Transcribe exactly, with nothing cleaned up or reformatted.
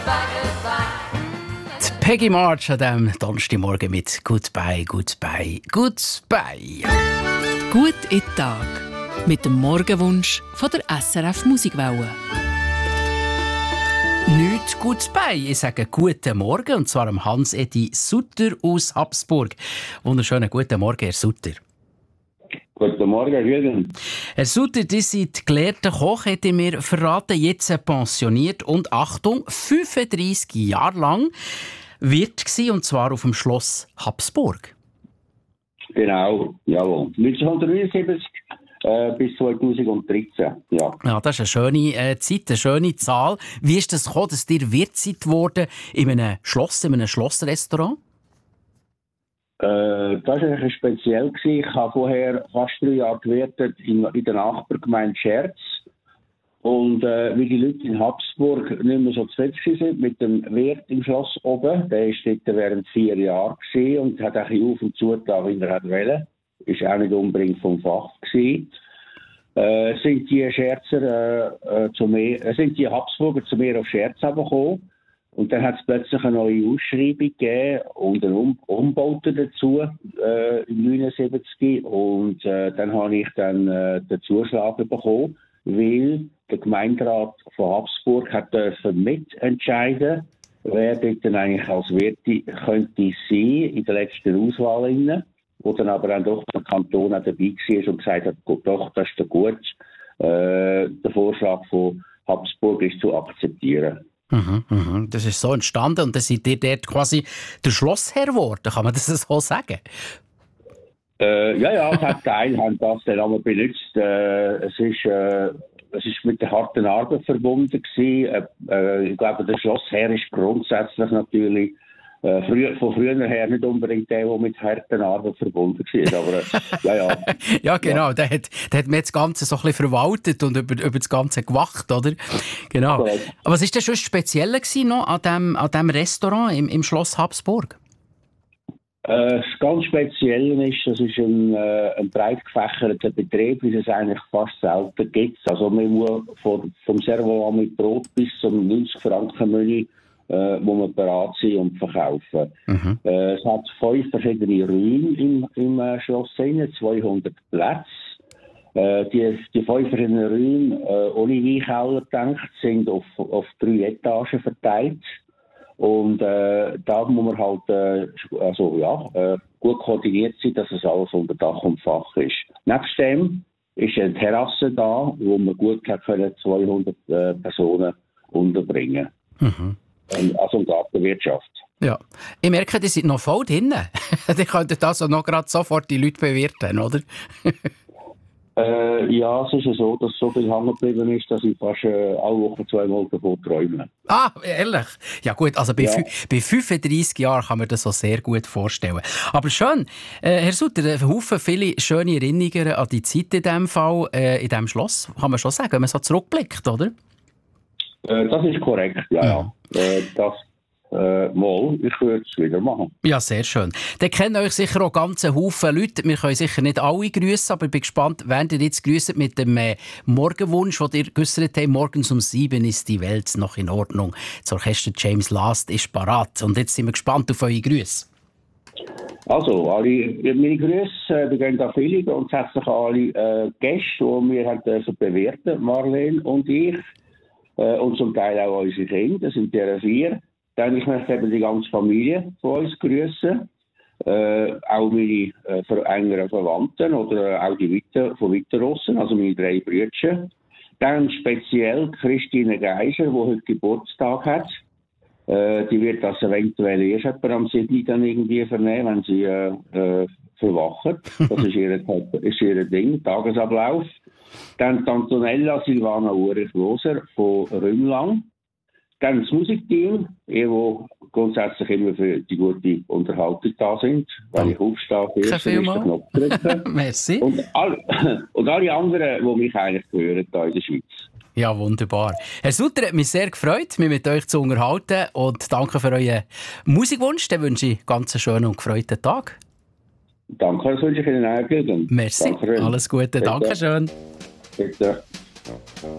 Die Peggy March an diesem Donnerstagmorgen mit «Goodbye, Goodbye, Goodbye». Gut in den Tag mit dem Morgenwunsch von der S R F Musikwelle. Nicht «Goodbye», ich sage «Guten Morgen» und zwar am Hans-Edi Sutter aus Habsburg. Wunderschönen guten Morgen, Herr Sutter. Guten Morgen, Herr Jürgen. Herr Sutter, Sie sind gelehrter Koch, hat er mir verraten, jetzt pensioniert und Achtung, fünfunddreissig Jahre lang Wirt gsi, und zwar auf dem Schloss Habsburg. Genau, jawohl. neunzehnhundertneunundsiebzig äh, bis zweitausenddreizehn, ja. Ja, das ist eine schöne äh, Zeit, eine schöne Zahl. Wie ist das gekommen, dass ihr Wirt seid worden in einem Schloss, in einem Schlossrestaurant? Äh, das war eigentlich speziell. Ich habe vorher fast drei Jahre gewirtet in, in der Nachbargemeinde Scherz. Und äh, wie die Leute in Habsburg nicht mehr so zufrieden sind mit dem Wirt im Schloss oben, der war dort während vier Jahren und hat ein bisschen auf und zu getan, wie er wollte. Ist auch nicht unbedingt vom Fach gewesen. Äh, sind die Scherzer äh, äh, zu mir, äh, sind die Habsburger zu mir auf Scherz gekommen. Und dann hat es plötzlich eine neue Ausschreibung gegeben und einen um Umbauten dazu äh, im neunundsiebzig. Und äh, dann habe ich dann äh, den Zuschlag bekommen, weil der Gemeinderat von Habsburg hat dürfen mitentscheiden, wer dort dann eigentlich als Wirte könnte sein in der letzten Auswahl inne, wo dann aber dann doch der Kanton auch dabei war und gesagt hat, doch, das ist der gut, äh, der Vorschlag von Habsburg ist zu akzeptieren. Mhm, mhm. Das ist so entstanden und dann seid ihr dort quasi der Schlossherr geworden, kann man das so sagen? Äh, ja, ja, es hat Teil haben das den Namen benutzt. Äh, es ist, äh, es ist mit der harten Arbeit verbunden gewesen. Äh, äh, ich glaube, der Schlossherr ist grundsätzlich natürlich äh, früher, von früher her nicht unbedingt der, der mit harten Arbeit verbunden war. Aber äh, ja, ja. Ja, genau. Ja. Der hat, der hat mir das Ganze so ein bisschen verwaltet und über, über das Ganze gewacht, oder? Genau. Aber was war denn schon speziell gewesen noch an dem, an dem Restaurant im, im Schloss Habsburg? Äh, das ganz Spezielle ist, das ist ein, äh, ein breit gefächerter Betrieb, wie es eigentlich fast selten gibt. Also man muss von, vom Servolan mit Brot bis zum neunzig Franken Menü äh, muss man bereit sein und verkaufen. Mhm. Äh, es hat fünf verschiedene Räume im, im äh, Schloss, zweihundert Plätze. Äh, die, die fünf verschiedenen Räume, äh, ohne Weinkeller gedacht, sind auf, auf drei Etagen verteilt. Und äh, da muss man halt äh, also, ja, äh, gut koordiniert sein, dass es alles unter Dach und Fach ist. Nebst dem ist eine Terrasse da, wo man gut können zweihundert äh, Personen unterbringen. Mhm. Ähm, also eine Gartenwirtschaft. Ja. Ich merke, die sind noch voll drin. Die könnten also noch gerade sofort die Leute bewirten, oder? Äh, ja, es ist ja so, dass so viel hängen geblieben ist, dass ich fast äh, alle Wochen zweimal davon träume. Ah, ehrlich? Ja gut, also bei, ja. bei fünfunddreissig Jahren kann man das so sehr gut vorstellen. Aber schön, äh, Herr Sutter, ein Haufen viele schöne Erinnerungen an die Zeit in diesem Fall, äh, in diesem Schloss, kann man schon sagen, wenn man so zurückblickt, oder? Äh, das ist korrekt, ja. ja. Äh, das Äh, mal, ich würde es wieder machen. Ja, sehr schön. Dann kennen euch sicher auch ganz Haufen Leute. Wir können sicher nicht alle grüssen, aber ich bin gespannt, wen ihr jetzt grüsst mit dem äh, Morgenwunsch, den ihr geäussert habt. Morgens um sieben ist die Welt noch in Ordnung. Das Orchester James Last ist parat. Und jetzt sind wir gespannt auf eure Grüße. Also, alle, meine Grüße, äh, die gehen da viele. Grundsätzlich alle äh, Gäste, die wir haben dürfen bewerten, Marlene und ich. Äh, und zum Teil auch unsere Kinder, das sind die vier. Dann ich möchte eben die ganze Familie von uns grüßen, äh, auch meine äh, engeren Verwandten oder auch die Weiter, von Weiterossen, also meine drei Brüder. Dann speziell Christine Geiser, die heute Geburtstag hat. Äh, die wird das eventuell erst etwa am siebten dann irgendwie vernehmen, wenn sie äh, äh, verwacht. Das ist ihr, ist ihr Ding, Tagesablauf. Dann die Antonella Silvana Ulrich-Loser von Rümlang. Dann das Musikteam, die grundsätzlich immer für die gute Unterhaltung da sind. Wenn ich aufstehe, erst den Knopf drücken. Merci. Und, all, und alle anderen, die mich eigentlich gehören hier in der Schweiz. Ja, wunderbar. Herr Sutter, hat mich sehr gefreut, mich mit euch zu unterhalten. Und danke für euren Musikwunsch. Dann wünsche ich einen ganz schönen und gefreuten Tag. Danke, das wünsche ich Ihnen auch. Merci, danke. Alles Gute. Dankeschön. Bitte.